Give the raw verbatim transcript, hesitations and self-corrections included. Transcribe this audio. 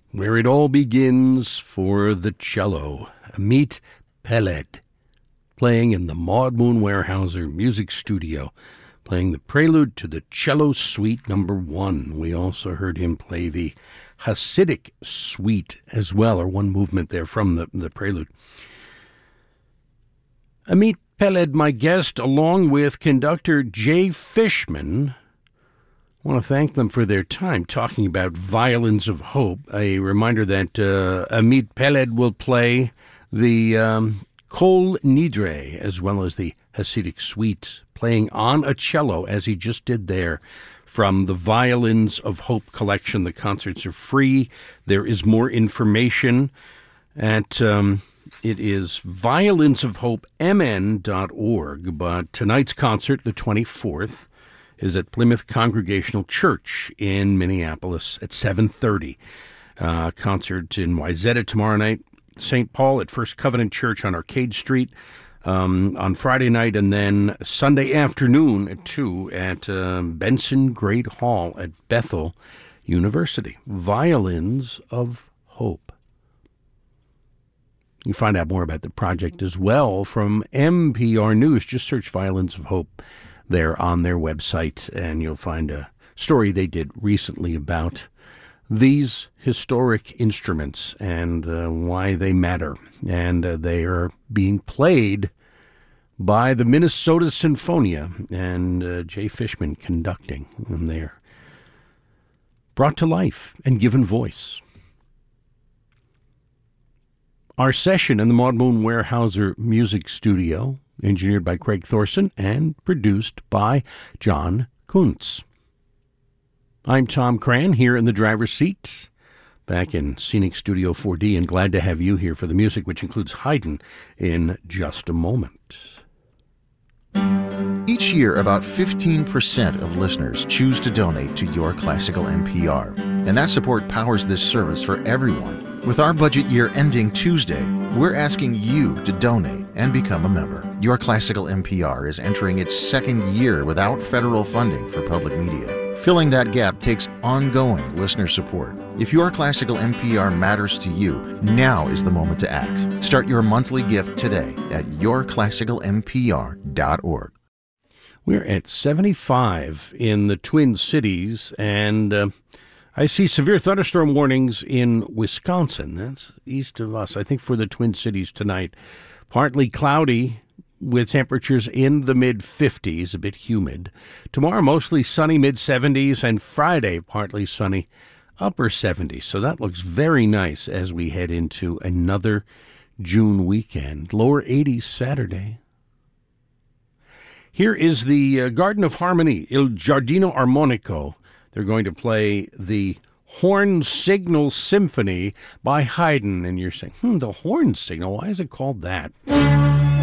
Where It All Begins for the cello, Amit Peled, playing in the Maud Moon Weyerhaeuser Music Studio, playing the prelude to the Cello Suite number one. We also heard him play the Hasidic Suite as well, or one movement there from the, the prelude. Amit Peled, my guest, along with conductor Jay Fishman. I want to thank them for their time talking about Violins of Hope. A reminder that uh, Amit Peled will play the um, Kol Nidre as well as the Hasidic Suite, playing on a cello as he just did there from the Violins of Hope collection. The concerts are free. There is more information at um, it is violins of hope m n dot org. But tonight's concert, the twenty-fourth, is at Plymouth Congregational Church in Minneapolis at seven thirty. Uh, concert in Wayzata tomorrow night. Saint Paul at First Covenant Church on Arcade Street um, on Friday night, and then Sunday afternoon at two at uh, Benson Great Hall at Bethel University. Violins of Hope. You can find out more about the project as well from N P R News. Just search Violins of Hope there on their website, and you'll find a story they did recently about these historic instruments and uh, why they matter. And uh, they are being played by the Minnesota Sinfonia, and uh, Jay Fishman conducting, and they're brought to life and given voice. Our session in the Maud Moon Weyerhaeuser Music Studio, engineered by Craig Thorson and produced by John Kuntz. I'm Tom Cran here in the driver's seat, back in Scenic Studio four D, and glad to have you here for the music, which includes Haydn in just a moment. Each year, about fifteen percent of listeners choose to donate to Your Classical N P R, and that support powers this service for everyone. With our budget year ending Tuesday, we're asking you to donate and become a member. Your Classical N P R is entering its second year without federal funding for public media. Filling that gap takes ongoing listener support. If Your Classical N P R matters to you, now is the moment to act. Start your monthly gift today at your classical n p r dot org. We're at seventy-five in the Twin Cities, and uh, I see severe thunderstorm warnings in Wisconsin. That's east of us, I think, for the Twin Cities tonight. Partly cloudy with temperatures in the mid-fifties, a bit humid. Tomorrow, mostly sunny, mid-seventies, and Friday, partly sunny, upper seventies. So that looks very nice as we head into another June weekend. Lower eighties Saturday. Here is the uh, Garden of Harmony, Il Giardino Armonico. They're going to play the Horn Signal Symphony by Haydn. And you're saying, hmm, the Horn Signal, why is it called that?